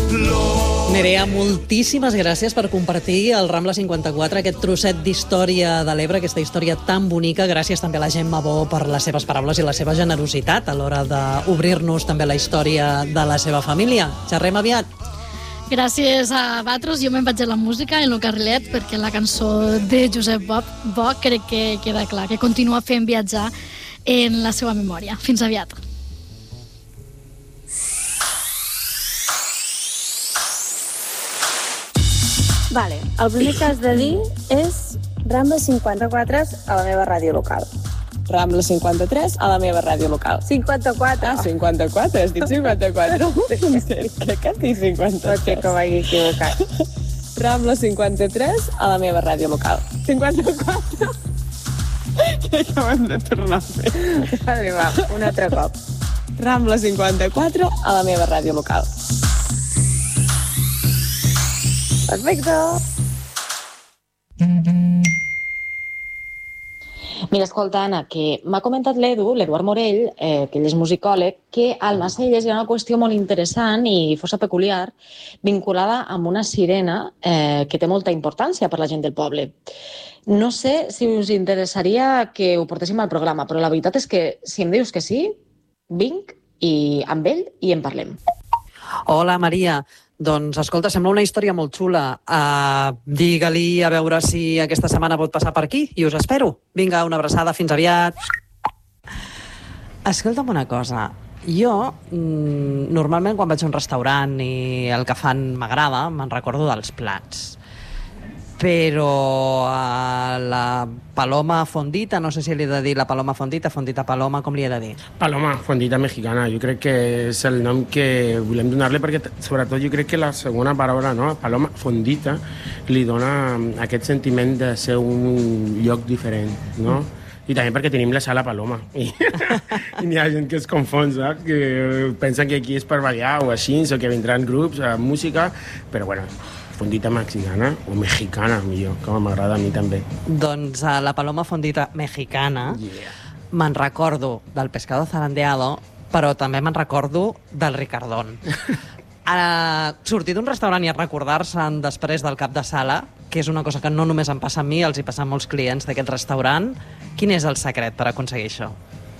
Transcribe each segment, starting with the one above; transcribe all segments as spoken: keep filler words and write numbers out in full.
Nerea, moltíssimes gràcies per compartir el Rambla cinquanta-quatre, aquest trosset d'història de l'Ebre, aquesta història tan bonica. Gràcies també a la Gemma Bo per les seves paraules i la seva generositat a l'hora d'obrir-nos també la història de la seva família. Xerrem aviat. Gràcies a vosaltres. Jo me'n vaig a la música, en el carrilet, perquè la cançó de Josep Bo, Bo crec que queda clar, que continua fent viatjar en la seva memòria. Fins aviat. Vale, el primer que has de dir és Rambla cinquanta-quatre a la meva ràdio local. Rambla cinquanta-tres a la meva ràdio local. cinquanta-quatre. Ah, cinquanta-quatre, has dit cinquanta-quatre. Crec que has dit cinquanta-tres. Pot ser que m'hagi equivocat. Rambla cinquanta-tres a la meva ràdio local. cinquanta-quatre. Crec que ho hem de tornar a fer. Vale, va, un altre cop. Rambla cinquanta-quatre a la meva ràdio local. Perfecte. Mira, escolta, Anna, que m'ha comentat l'Edu, l'Eduard Morell, eh, que ell és musicòleg, que al Macelles hi ha una qüestió molt interessant i força peculiar vinculada amb una sirena eh, que té molta importància per la gent del poble. No sé si us interessaria que ho portéssim al programa, però la veritat és que si em dius que sí, vinc i amb ell i en parlem. Hola, Maria. Doncs, escolta, sembla una història molt xula. Uh, Digue-li a veure si aquesta setmana pot passar per aquí i us espero. Vinga, una abraçada, fins aviat. Escolta'm una cosa. Jo, mm, normalment, quan vaig a un restaurant i el que fan m'agrada, me'n recordo dels plats. Però a la Paloma Fondita, no sé si li he de dir la Paloma Fondita, Fondita Paloma, com li he de dir? Paloma Fondita Mexicana, jo crec que és el nom que volem donar-li perquè sobretot jo crec que la segona paraula, no? Paloma Fondita, li dona aquest sentiment de ser un lloc diferent, no? I també perquè tenim la sala Paloma i, i n'hi ha gent que es confon, saps? Que pensen que aquí és per ballar o així, o que vindran grups, a música, però bueno, fondita mexicana o mexicana, millor, com m'agrada a mi també. Doncs a la Paloma Fondita Mexicana yeah. me'n recordo del pescado zarandeado, però també me'n recordo del Ricardón. Uh, sortir d'un restaurant i recordar-se'n després del cap de sala, que és una cosa que no només em passa a mi, els hi passa a molts clients d'aquest restaurant. Quin és el secret per aconseguir això?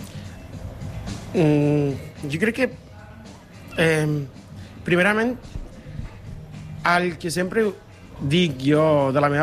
Mm, jo crec que eh, primerament el que sempre dic jo de la meva